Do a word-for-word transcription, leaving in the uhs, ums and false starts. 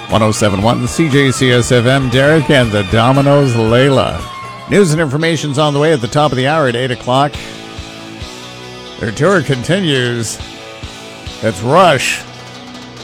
one oh seven point one C J C S F M, Derek and the Dominoes, Layla. News and information's on the way at the top of the hour at eight o'clock. Their tour continues. It's Rush.